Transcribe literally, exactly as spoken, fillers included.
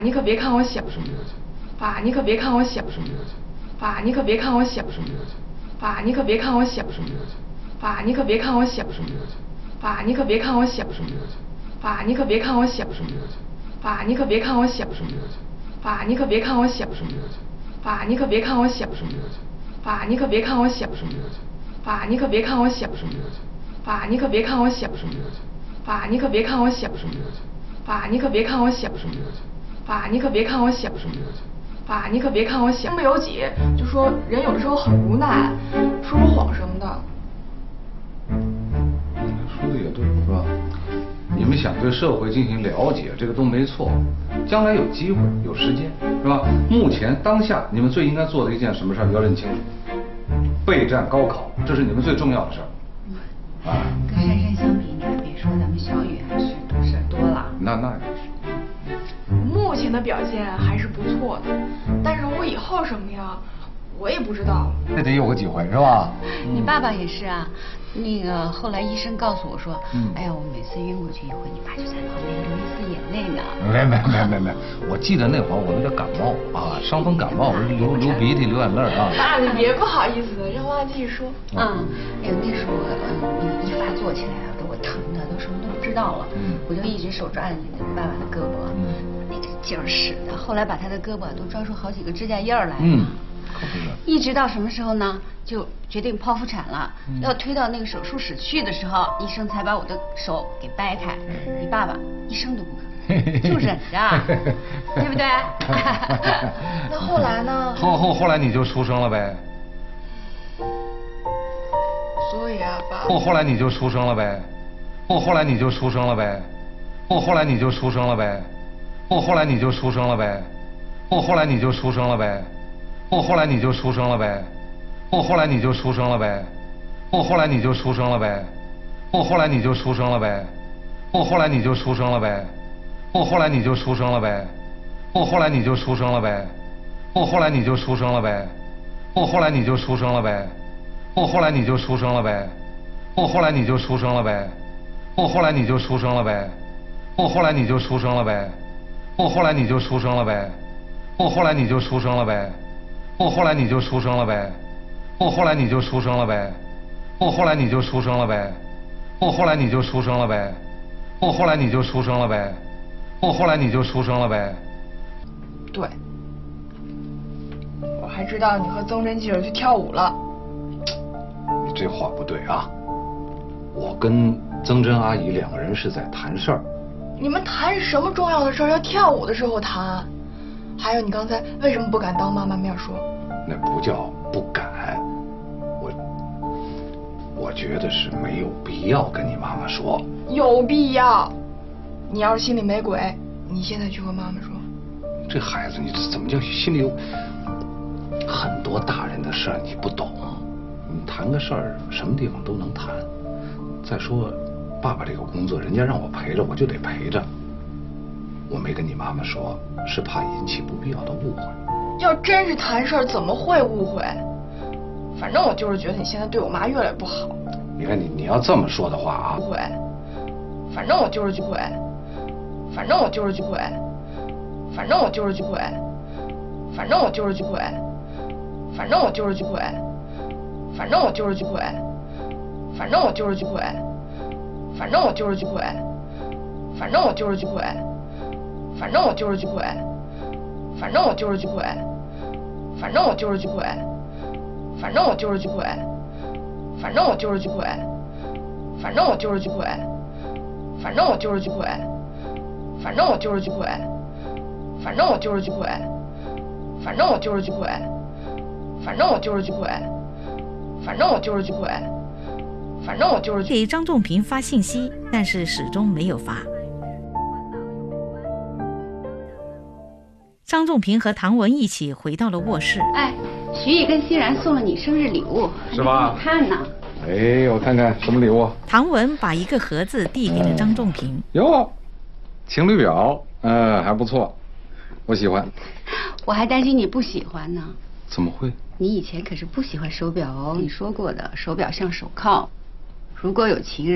你可别看我小。 有什么了解？ 爸，你可别看我小。 有什么了解？ 爸，你可别看我小。 有什么了解？ 爸，你可别看我小。 有什么了解？ 爸，你可别看我小。 有什么了解？ 爸，你可别看我小。 有什么了解？ 爸，你可别看我小。 有什么了解？ 爸，你可别看我小。 有什么了解？ 爸，你可别看我小。 有什么了解？ 爸，你可别看我小。 有什么了解？ 爸，你可别看我小。 有什么了解？ 爸，你可别看我小。 有什么了解？ 爸，你可别看我小。 有什么了解？ 爸，你可别看我小。 有什么了解？ 爸，你可别看我小。 有什么了解？ 爸，你可别看我小。 有什么了解？ 爸，你可别看我小。身不由己，就说人有的时候很无奈，说说谎什么的。 说的也对，是吧？你们想对社会进行了解，这个都没错。将来有机会，有时间，是吧？目前当下，你们最应该做的一件什么事儿，要认清楚。备战高考，这是你们最重要的事儿。啊。 跟珊珊相比，你可别说，咱们小雨还是懂事多了。 那那也是。 目前的表现还是不错的，但是我以后什么样，我也不知道。 那得有个几回，是吧？ 你爸爸也是啊。那个后来医生告诉我说， 嗯、 哎呀，我每次晕过去一回，你爸就在旁边流一丝眼泪呢。 没没没没没，我记得那会儿我有点感冒啊，伤风感冒，流流鼻涕流眼泪啊。 爸，你别不好意思，让妈妈继续说。 嗯，哎呦，那时候嗯一发作起来啊，给我疼的都什么都不知道了。嗯，我就一只手抓着你的爸爸的胳膊，嗯，那个劲儿使的，后来把他的胳膊都抓出好几个指甲印儿来。 嗯。 一直到什么时候呢？就决定剖腹产了，嗯、要推到那个手术室去的时候，医生才把我的手给掰开。你爸爸一声都不吭，就忍着，对不对？ 那后来呢？ 后后后来你就出生了呗。 所以啊，爸。 后后来你就出生了呗。后后来你就出生了呗。后后来你就出生了呗。后后来你就出生了呗。后后来你就出生了呗。后后来你就出生了呗，后后来你就出生了呗，后后来你就出生了呗，后后来你就出生了呗，后后来你就出生了呗，后后来你就出生了呗，后后来你就出生了呗，后后来你就出生了呗，后后来你就出生了呗，后后来你就出生了呗，后后来你就出生了呗，后后来你就出生了呗，后后来你就出生了呗，后后来你就出生了呗，后后来你就出生了呗。后后来你就出生了呗，后后来你就出生了呗，后后来你就出生了呗，后后来你就出生了呗，后后来你就出生了呗，后后来你就出生了呗。 对，我还知道你和曾真记者去跳舞了。 你这话不对啊！我跟曾真阿姨两个人是在谈事儿。 你们谈什么重要的事儿？要跳舞的时候谈。还有，你刚才为什么不敢当妈妈面说？ 那不叫不敢，我我觉得是没有必要跟你妈妈说。 有必要。你要是心里没鬼，你现在去和妈妈说。 这孩子，你怎么叫心里有很多大人的事儿你不懂？你谈个事儿，什么地方都能谈。再说，爸爸这个工作，人家让我陪着，我就得陪着。我没跟你妈妈说，是怕引起不必要的误会。 要真是谈事儿，怎么会误会？反正我就是觉得你现在对我妈越来越不好。 你看你，你要这么说的话啊， 不会。反正我就是不会。反正我就是不会。反正我就是不会。反正我就是不会。反正我就是不会。反正我就是不会。反正我就是不会。反正我就是不会。反正我就是不会。反正我就是不会，反正我就是不会，反正我就是不会，反正我就是不会，反正我就是不会，反正我就是不会，反正我就是不会，反正我就是不会，反正我就是不会，反正我就是不会，反正我就是不会，反正我就是不会，反正我就是给张仲平发信息，但是始终没有发。张仲平和唐文一起回到了卧室。 哎，徐毅跟欣然送了你生日礼物， 是吧？ 你看呢。 哎，我看看什么礼物。 唐文把一个盒子递给了张仲平。 哟，情侣表，嗯，还不错，我喜欢。 我还担心你不喜欢呢。 怎么会？ 你以前可是不喜欢手表哦，你说过的，手表像手铐，如果有情人。